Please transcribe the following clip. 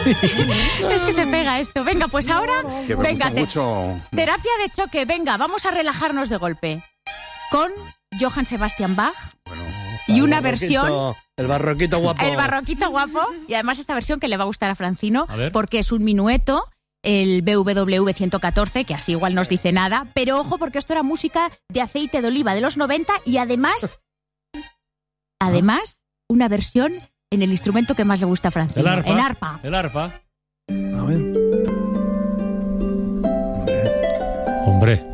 Es que se pega esto. Venga, pues ahora, Que me venga, gusta mucho. terapia de choque. Venga, vamos a relajarnos de golpe. Con Johann Sebastian Bach Bueno, y una versión... El barroquito guapo. El barroquito guapo. Y además esta versión que le va a gustar a Francino, A ver. porque es un minueto, el BWV 114, que así igual no os dice nada. Pero ojo, porque esto era música de aceite de oliva de los 90 y además, una versión en el instrumento que más le gusta a Francino. El arpa. En arpa. El arpa. A ver. Hombre.